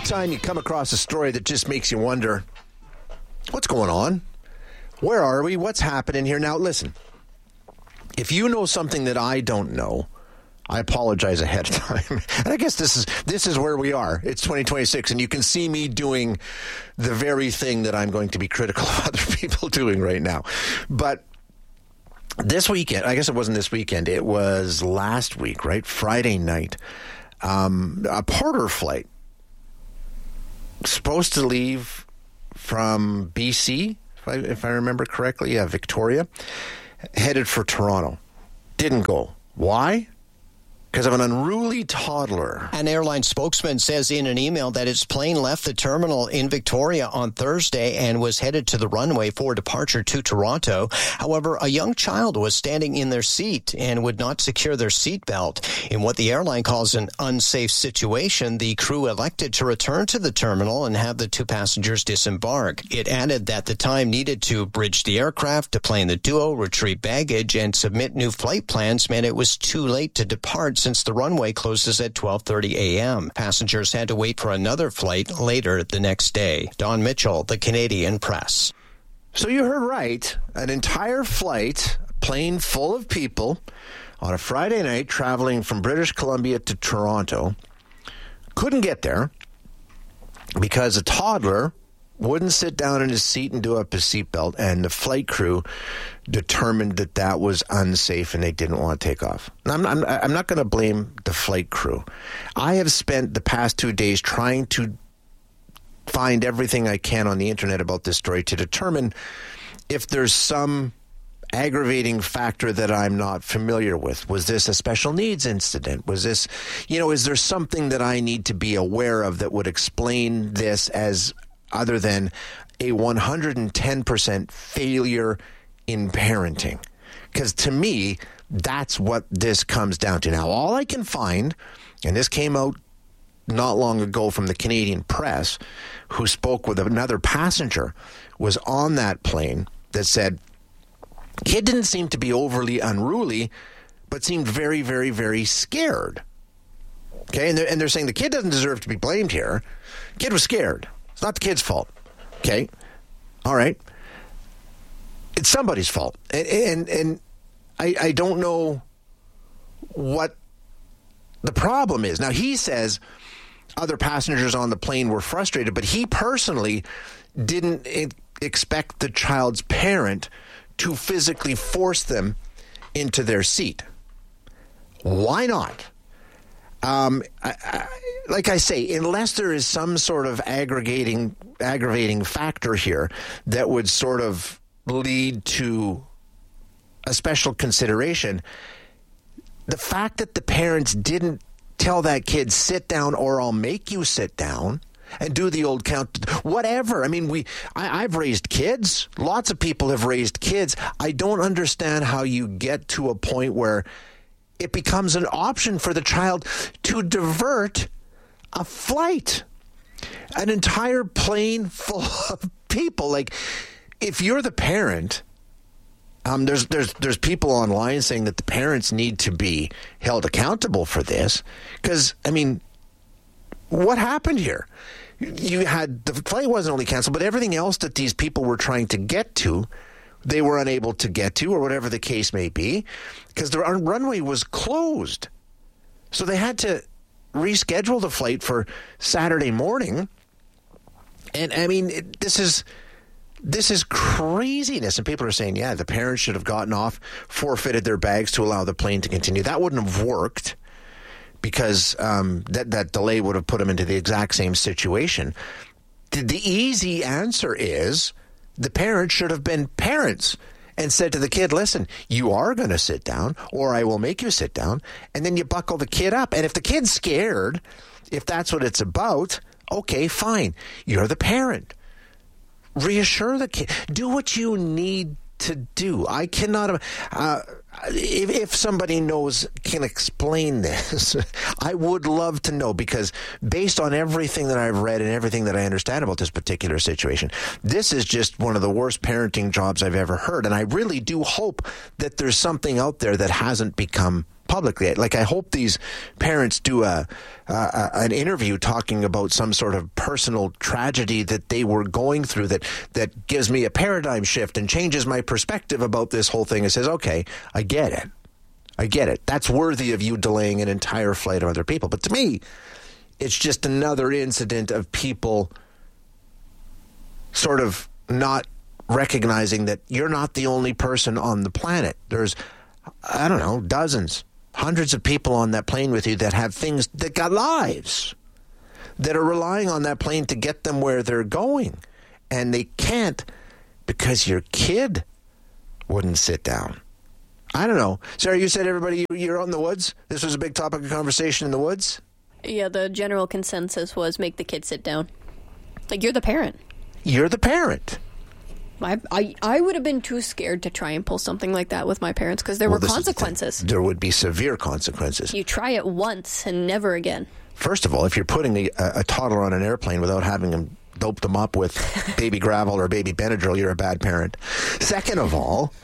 time you come across a story that just makes you wonder, what's going on? Where are we? What's happening here? Now, listen, if you know something that I don't know, I apologize ahead of time. And I guess this is where we are. It's 2026, and you can see me doing the very thing that I'm going to be critical of other people doing right now. But this weekend, I guess it wasn't this weekend, it was last week, right? Friday night, a Porter flight supposed to leave from BC, if I remember correctly, Victoria, headed for Toronto. Didn't go. Why? Because of an unruly toddler. An airline spokesman says in an email that its plane left the terminal in Victoria on Thursday and was headed to the runway for departure to Toronto. However, a young child was standing in their seat and would not secure their seatbelt. In what the airline calls an unsafe situation, the crew elected to return to the terminal and have the two passengers disembark. It added that the time needed to bridge the aircraft, deplane the duo, retrieve baggage, and submit new flight plans meant it was too late to depart since the runway closes at 12:30 a.m. Passengers had to wait for another flight later the next day. Don Mitchell, the Canadian Press. So you heard right. An entire flight, a plane full of people, on a Friday night traveling from British Columbia to Toronto, couldn't get there because a toddler wouldn't sit down in his seat and do up his seatbelt, and the flight crew determined that that was unsafe and they didn't want to take off. Now, I'm not going to blame the flight crew. I have spent the past 2 days trying to find everything I can on the internet about this story to determine if there's some aggravating factor that I'm not familiar with. Was this a special needs incident? Was this, is there something that I need to be aware of that would explain this as other than a 110% failure in parenting? Because to me, that's what this comes down to. Now, all I can find, and this came out not long ago from the Canadian Press, who spoke with another passenger, was on that plane, that said, kid didn't seem to be overly unruly, but seemed very, very, very scared. Okay, and they're saying the kid doesn't deserve to be blamed here. Kid was scared. It's not the kid's fault. Okay, all right. It's somebody's fault. And I don't know what the problem is. Now, he says other passengers on the plane were frustrated, but he personally didn't expect the child's parent to physically force them into their seat. Why not? Like I say, unless there is some sort of aggravating factor here that would sort of lead to a special consideration, the fact that the parents didn't tell that kid, sit down or I'll make you sit down, and do the old count, whatever. I mean, I've raised kids. Lots of people have raised kids. I don't understand how you get to a point where it becomes an option for the child to divert a flight. An entire plane full of people. Like, if you're the parent, there's people online saying that the parents need to be held accountable for this. Because, I mean, what happened here? You had, the flight wasn't only canceled, but everything else that these people were trying to get to, they were unable to get to, or whatever the case may be, because the runway was closed. So they had to reschedule the flight for Saturday morning. And I mean, this is craziness. And people are saying, yeah, the parents should have gotten off, forfeited their bags to allow the plane to continue. That wouldn't have worked, because that delay would have put them into the exact same situation. The easy answer is the parents should have been parents and said to the kid, listen, you are going to sit down or I will make you sit down. And then you buckle the kid up. And if the kid's scared, if that's what it's about, okay, fine. You're the parent. Reassure the kid. Do what you need to do. I cannot... if somebody can explain this, I would love to know, because based on everything that I've read and everything that I understand about this particular situation, this is just one of the worst parenting jobs I've ever heard. And I really do hope that there's something out there that hasn't become publicly. Like, I hope these parents do an interview talking about some sort of personal tragedy that they were going through that gives me a paradigm shift and changes my perspective about this whole thing and says, okay, I get it. That's worthy of you delaying an entire flight of other people. But to me, it's just another incident of people sort of not recognizing that you're not the only person on the planet. There's, I don't know, dozens, hundreds of people on that plane with you that have things that got lives, that are relying on that plane to get them where they're going. And they can't because your kid wouldn't sit down. I don't know. Sarah, you said you're out in the woods? This was a big topic of conversation in the woods? Yeah, the general consensus was make the kid sit down. Like, you're the parent. You're the parent. I would have been too scared to try and pull something like that with my parents because there were consequences. There would be severe consequences. You try it once and never again. First of all, if you're putting a toddler on an airplane without having them dope them up with baby Gravel or baby Benadryl, you're a bad parent. Second of all,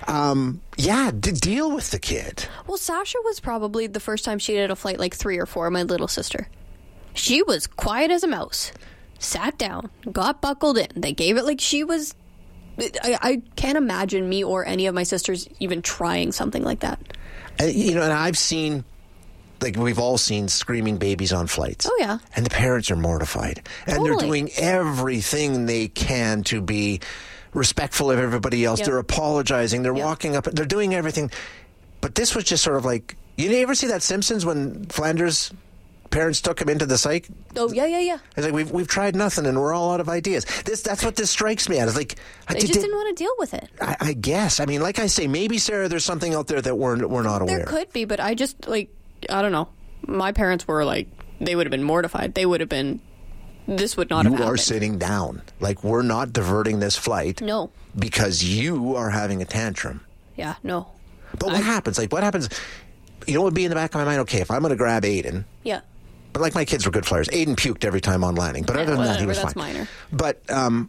deal with the kid. Well, Sasha was probably the first time she did a flight like 3 or 4, my little sister. She was quiet as a mouse. Sat down, got buckled in. They gave it like she was... I can't imagine me or any of my sisters even trying something like that. And I've seen, like we've all seen, screaming babies on flights. Oh, yeah. And the parents are mortified. And Totally. They're doing everything they can to be respectful of everybody else. Yep. They're apologizing. They're walking up. They're doing everything. But this was just sort of like, you ever see that Simpsons when Flanders' parents took him into the psych? Oh, yeah. It's like, we've tried nothing and we're all out of ideas. That's what this strikes me as. Like, they just didn't want to deal with it. I guess. I mean, like I say, maybe, Sarah, there's something out there that we're not aware. There could be, but I just, I don't know. My parents were like, they would have been mortified. They would have been, this would not have happened. You are sitting down. Like, we're not diverting this flight. No. Because you are having a tantrum. Yeah, no. But what happens? Like, what happens? You know what would be in the back of my mind? Okay, if I'm going to grab Aiden. Yeah. But like, my kids were good flyers. Aiden puked every time on landing. But other than that, he was that's fine. Minor. But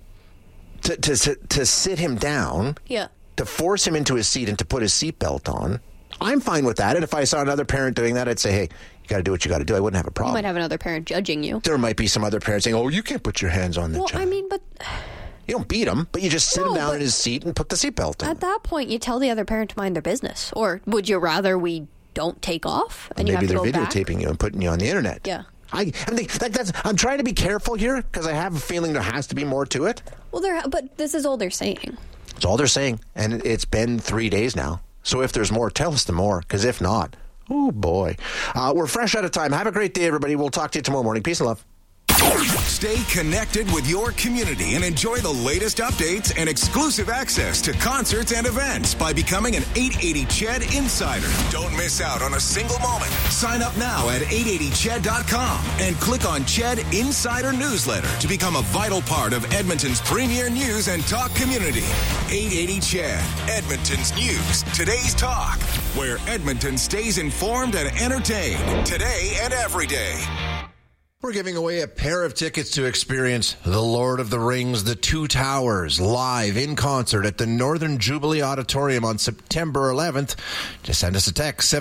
to sit him down, to force him into his seat and to put his seatbelt on, I'm fine with that. And if I saw another parent doing that, I'd say, hey, you got to do what you got to do. I wouldn't have a problem. You might have another parent judging you. There might be some other parents saying, oh, you can't put your hands on the child. Well, I mean, but... You don't beat him, but you just sit him down in his seat and put the seatbelt on. At that point, you tell the other parent to mind their business. Or would you rather we don't take off and you have to go back? Maybe they're videotaping you and putting you on the internet. Yeah. I'm trying to be careful here because I have a feeling there has to be more to it. Well, but this is all they're saying. It's all they're saying, and it's been 3 days now. So if there's more, tell us the more, because if not, oh boy. We're fresh out of time. Have a great day, everybody. We'll talk to you tomorrow morning. Peace and love. Stay connected with your community and enjoy the latest updates and exclusive access to concerts and events by becoming an 880 CHED Insider. Don't miss out on a single moment. Sign up now at 880ched.com and click on CHED Insider Newsletter to become a vital part of Edmonton's premier news and talk community. 880 CHED, Edmonton's news, today's talk, where Edmonton stays informed and entertained today and every day. We're giving away a pair of tickets to experience The Lord of the Rings, The Two Towers, live in concert at the Northern Jubilee Auditorium on September 11th. Just send us a text,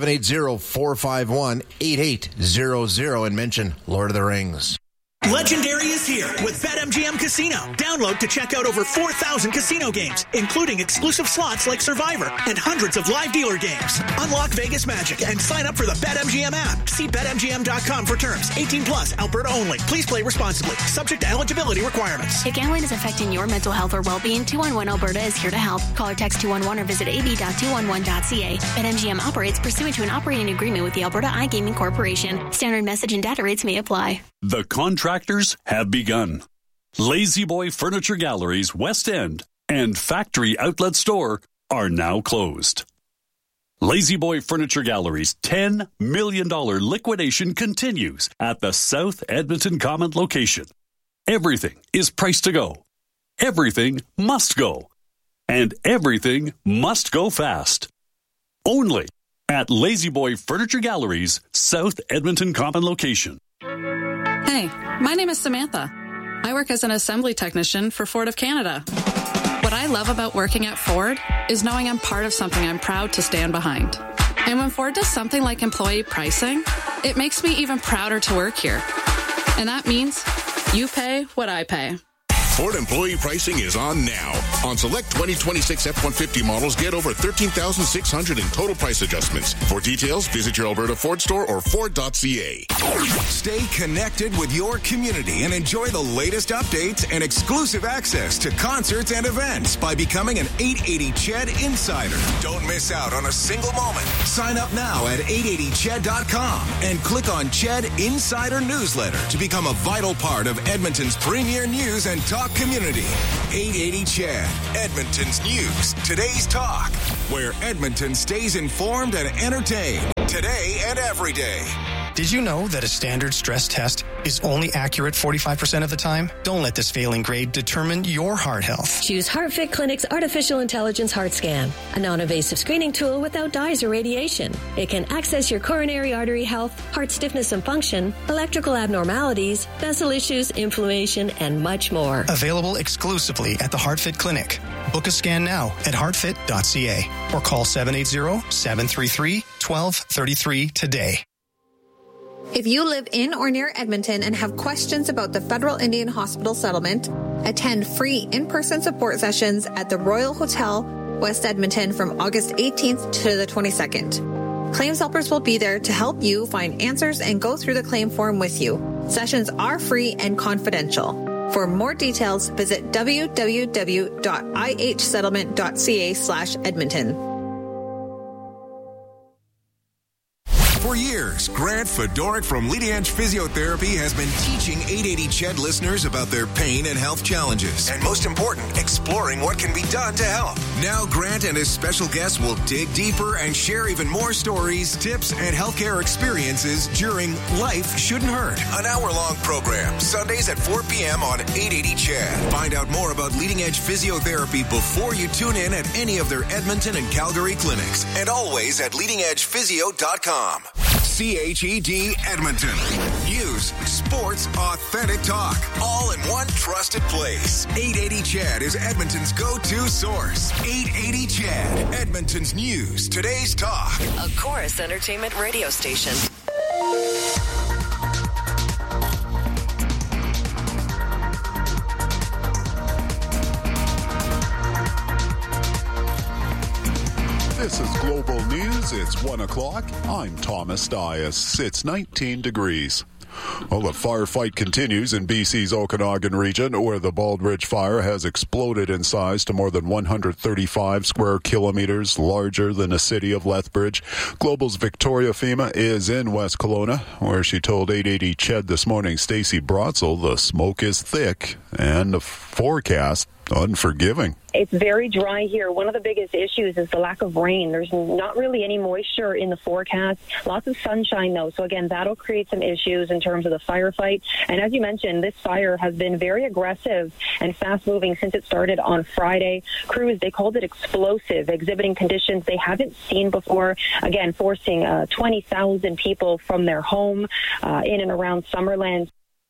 780-451-8800, and mention Lord of the Rings. Legendary is here with BetMGM Casino. Download to check out over 4,000 casino games, including exclusive slots like Survivor and hundreds of live dealer games. Unlock Vegas magic and sign up for the BetMGM app. See BetMGM.com for terms. 18 plus, Alberta only. Please play responsibly. Subject to eligibility requirements. If gambling is affecting your mental health or well-being, 211 Alberta is here to help. Call or text 211 or visit ab.211.ca. BetMGM operates pursuant to an operating agreement with the Alberta iGaming Corporation. Standard message and data rates may apply. The contractors have begun. Lazy Boy Furniture Galleries West End and Factory Outlet Store are now closed. Lazy Boy Furniture Galleries' $10 million liquidation continues at the South Edmonton Common location. Everything is priced to go. Everything must go. And everything must go fast. Only at Lazy Boy Furniture Galleries' South Edmonton Common location. Hey, my name is Samantha. I work as an assembly technician for Ford of Canada. What I love about working at Ford is knowing I'm part of something I'm proud to stand behind. And when Ford does something like employee pricing, it makes me even prouder to work here. And that means you pay what I pay. Ford employee pricing is on now. On select 2026 F-150 models, get over $13,600 in total price adjustments. For details, visit your Alberta Ford store or Ford.ca. Stay connected with your community and enjoy the latest updates and exclusive access to concerts and events by becoming an 880 CHED Insider. Don't miss out on a single moment. Sign up now at 880ched.com and click on CHED Insider Newsletter to become a vital part of Edmonton's premier news and talk community. 880 CHED, Edmonton's news, today's talk, where Edmonton stays informed and entertained today and every day. Did you know that a standard stress test is only accurate 45% of the time? Don't let this failing grade determine your heart health. Choose HeartFit Clinic's Artificial Intelligence Heart Scan, a non-invasive screening tool without dyes or radiation. It can access your coronary artery health, heart stiffness and function, electrical abnormalities, vessel issues, inflammation, and much more. Available exclusively at the HeartFit Clinic. Book a scan now at heartfit.ca or call 780-733-1233 today. If you live in or near Edmonton and have questions about the Federal Indian Hospital settlement, attend free in-person support sessions at the Royal Hotel, West Edmonton from August 18th to the 22nd. Claims helpers will be there to help you find answers and go through the claim form with you. Sessions are free and confidential. For more details, visit www.ihsettlement.ca/Edmonton. For years, Grant Fedoruk from Leading Edge Physiotherapy has been teaching 880 CHED listeners about their pain and health challenges, and most important, exploring what can be done to help. Now Grant and his special guests will dig deeper and share even more stories, tips, and healthcare experiences during Life Shouldn't Hurt, an hour-long program, Sundays at 4 p.m. on 880 CHED. Find out more about Leading Edge Physiotherapy before you tune in at any of their Edmonton and Calgary clinics, and always at leadingedgephysio.com. CHED Edmonton. News, sports, authentic talk. All in one trusted place. 880 CHED is Edmonton's go-to source. 880 CHED, Edmonton's news, today's talk. A Chorus Entertainment radio station. This is Global News. It's 1 o'clock. I'm Thomas Dias. It's 19 degrees. Well, the firefight continues in BC's Okanagan region, where the Baldridge fire has exploded in size to more than 135 square kilometers, larger than the city of Lethbridge. Global's Victoria Fema is in West Kelowna, where she told 880 CHED this morning, Stacey Brotzel, the smoke is thick and the forecast unforgiving. It's very dry here. One of the biggest issues is the lack of rain. There's not really any moisture in the forecast. Lots of sunshine, though. So, again, that'll create some issues in terms of the firefight. And as you mentioned, this fire has been very aggressive and fast-moving since it started on Friday. Crews, they called it explosive, exhibiting conditions they haven't seen before. Again, forcing 20,000 people from their home in and around Summerland.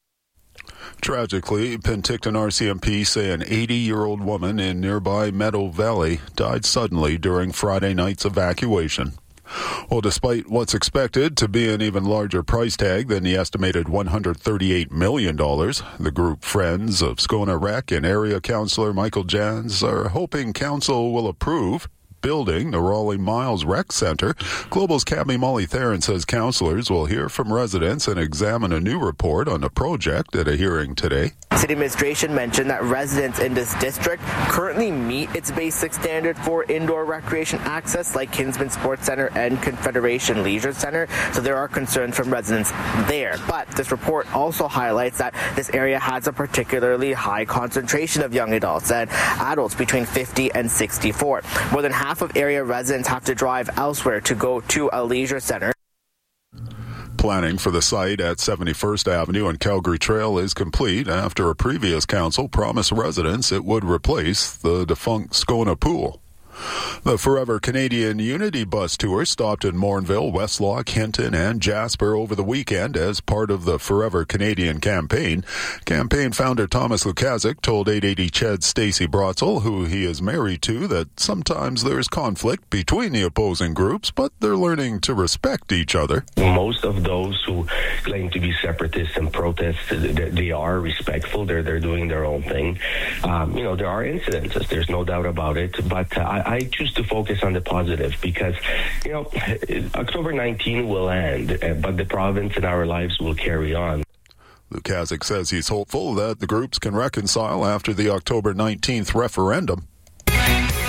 Tragically, Penticton RCMP say an 80-year-old woman in nearby Meadow Valley died suddenly during Friday night's evacuation. Well, despite what's expected to be an even larger price tag than the estimated $138 million, the group Friends of Scona Rec and area councillor Michael Jans are hoping council will approve building the Raleigh Miles Rec Center. Global's Cabby Molly Theron says councillors will hear from residents and examine a new report on the project at a hearing today. City administration mentioned that residents in this district currently meet its basic standard for indoor recreation access, like Kinsman Sports Center and Confederation Leisure Center, so there are concerns from residents there. But this report also highlights that this area has a particularly high concentration of young adults and adults between 50 and 64. More than half of area residents have to drive elsewhere to go to a leisure center. Planning for the site at 71st Avenue and Calgary Trail is complete after a previous council promised residents it would replace the defunct Scona Pool. The Forever Canadian Unity Bus Tour stopped in Mornville, Westlock, Hinton, and Jasper over the weekend as part of the Forever Canadian campaign. Campaign founder Thomas Lukazik told 880 CHED's Stacey Brotzel, who he is married to, that sometimes there's conflict between the opposing groups, but they're learning to respect each other. Most of those who claim to be separatists and protest, they are respectful. They're doing their own thing. There are incidences. There's no doubt about it. But I choose to focus on the positive because, October 19 will end, but the province and our lives will carry on. Lukazik says he's hopeful that the groups can reconcile after the October 19th referendum.